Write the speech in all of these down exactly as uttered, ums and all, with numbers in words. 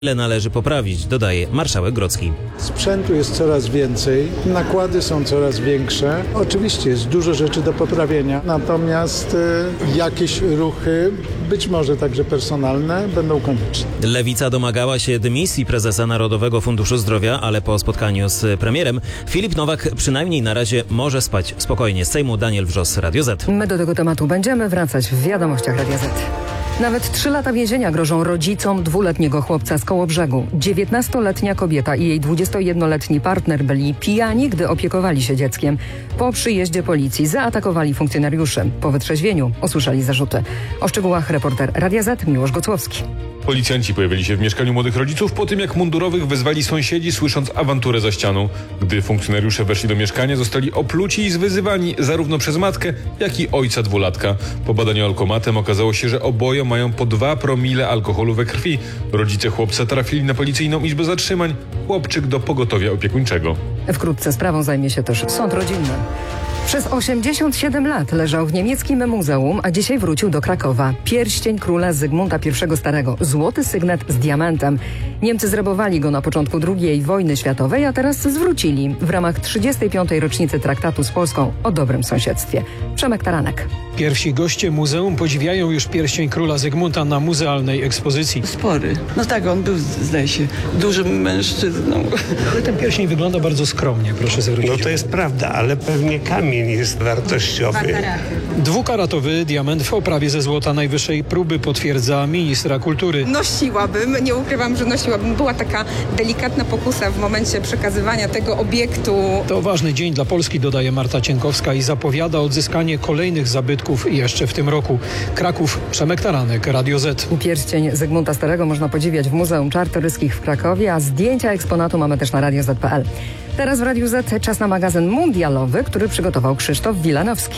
Ile należy poprawić, dodaje marszałek Grodzki. Sprzętu jest coraz więcej, nakłady są coraz większe. Oczywiście jest dużo rzeczy do poprawienia, natomiast y, jakieś ruchy, być może także personalne, będą konieczne. Lewica domagała się dymisji prezesa Narodowego Funduszu Zdrowia, ale po spotkaniu z premierem Filip Nowak przynajmniej na razie może spać spokojnie. Z Sejmu Daniel Wrzos, Radio Z. My do tego tematu będziemy wracać w wiadomościach Radia Z. Nawet trzy lata więzienia grożą rodzicom dwuletniego chłopca z Kołobrzegu. dziewiętnastoletnia kobieta i jej dwudziestojednoletni partner byli pijani, gdy opiekowali się dzieckiem. Po przyjeździe policji zaatakowali funkcjonariuszy. Po wytrzeźwieniu usłyszeli zarzuty. O szczegółach reporter Radia Z Miłosz Gocłowski. Policjanci pojawili się w mieszkaniu młodych rodziców po tym, jak mundurowych wezwali sąsiedzi, słysząc awanturę za ścianą. Gdy funkcjonariusze weszli do mieszkania, zostali opluci i zwyzywani zarówno przez matkę, jak i ojca dwulatka. Po badaniu alkomatem okazało się, że oboje mają po dwa promile alkoholu we krwi. Rodzice chłopca trafili na policyjną izbę zatrzymań, chłopczyk do pogotowia opiekuńczego. Wkrótce sprawą zajmie się też sąd rodzinny. Przez osiemdziesiąt siedem lat leżał w niemieckim muzeum, a dzisiaj wrócił do Krakowa. Pierścień króla Zygmunta I Starego. Złoty sygnet z diamentem. Niemcy zrabowali go na początku drugiej wojny światowej, a teraz zwrócili w ramach trzydziestej piątej rocznicy traktatu z Polską o dobrym sąsiedztwie. Przemek Taranek. Pierwsi goście muzeum podziwiają już pierścień króla Zygmunta na muzealnej ekspozycji. Spory. No tak, on był, zdaje się, dużym mężczyzną. Ale ten pierścień wygląda bardzo skromnie, proszę zwrócić. No to jest prawda, ale pewnie kamień jest wartościowy. Dwukaratowy diament w oprawie ze złota najwyższej próby, potwierdza ministra kultury. Nosiłabym, nie ukrywam, że nosiłabym. Była taka delikatna pokusa w momencie przekazywania tego obiektu. To ważny dzień dla Polski, dodaje Marta Cienkowska i zapowiada odzyskanie kolejnych zabytków jeszcze w tym roku. Kraków, Przemek Taranek, Radio Z. Pierścień Zygmunta Starego można podziwiać w Muzeum Czartoryskich w Krakowie, a zdjęcia eksponatu mamy też na radio zet kropka pe el. Teraz w Radiu Z czas na magazyn mundialowy, który przygotował Krzysztof Wilanowski.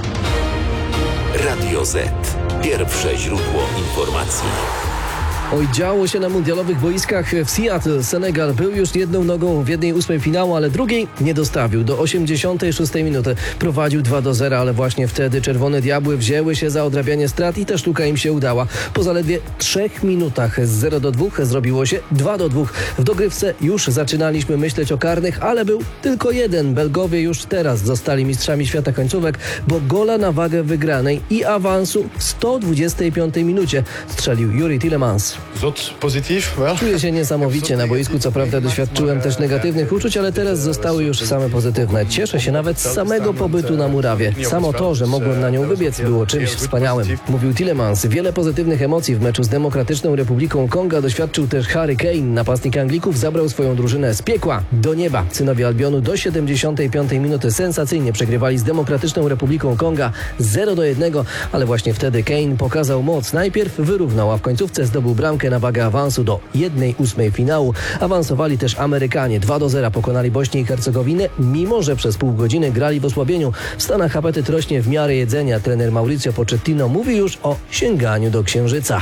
Radio Z. Pierwsze źródło informacji. Oj, działo się na mundialowych boiskach w Seattle. Senegal był już jedną nogą w jednej ósmej finału, ale drugiej nie dostawił. Do osiemdziesiątej szóstej minuty prowadził dwa do zera, ale właśnie wtedy Czerwone Diabły wzięły się za odrabianie strat i ta sztuka im się udała. Po zaledwie trzech minutach z zera do dwóch zrobiło się dwa do dwóch. W dogrywce już zaczynaliśmy myśleć o karnych, ale był tylko jeden. Belgowie już teraz zostali mistrzami świata końcówek, bo gola na wagę wygranej i awansu w sto dwudziestej piątej minucie strzelił Juri Tielemans. Czuję się niesamowicie. Na boisku co prawda doświadczyłem też negatywnych uczuć, ale teraz zostały już same pozytywne. Cieszę się nawet z samego pobytu na murawie. Samo to, że mogłem na nią wybiec, było czymś wspaniałym, mówił Tielemans. Wiele pozytywnych emocji w meczu z Demokratyczną Republiką Konga doświadczył też Harry Kane. Napastnik Anglików zabrał swoją drużynę z piekła do nieba. Synowie Albionu do siedemdziesiątej piątej minuty sensacyjnie przegrywali z Demokratyczną Republiką Konga zero do jednego, ale właśnie wtedy Kane pokazał moc. Najpierw wyrównał, a w końcówce zdobył bramkę na wagę awansu do jednej ósmej finału. Awansowali też Amerykanie. dwa do zera pokonali Bośnię i Hercegowinę, mimo że przez pół godziny grali w osłabieniu. W Stanach apetyt rośnie w miarę jedzenia. Trener Mauricio Pochettino mówi już o sięganiu do księżyca.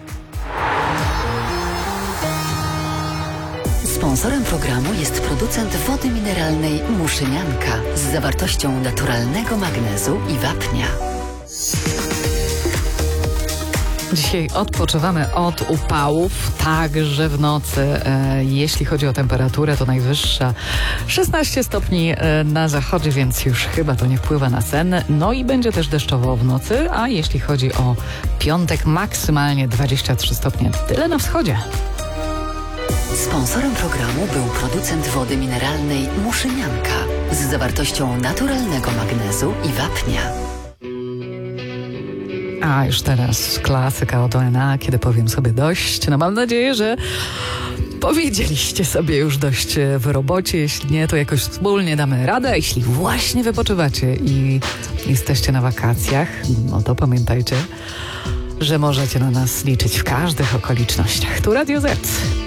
Sponsorem programu jest producent wody mineralnej Muszynianka z zawartością naturalnego magnezu i wapnia. Dzisiaj odpoczywamy od upałów, także w nocy. E, jeśli chodzi o temperaturę, to najwyższa szesnaście stopni e, na zachodzie, więc już chyba to nie wpływa na sen. No i będzie też deszczowo w nocy, a jeśli chodzi o piątek, maksymalnie dwadzieścia trzy stopnie. Tyle na wschodzie. Sponsorem programu był producent wody mineralnej Muszynianka z zawartością naturalnego magnezu i wapnia. A już teraz klasyka od O N A, kiedy powiem sobie dość. No mam nadzieję, że powiedzieliście sobie już dość w robocie. Jeśli nie, to jakoś wspólnie damy radę. Jeśli właśnie wypoczywacie i jesteście na wakacjach, no to pamiętajcie, że możecie na nas liczyć w każdych okolicznościach. Tu Radio Z.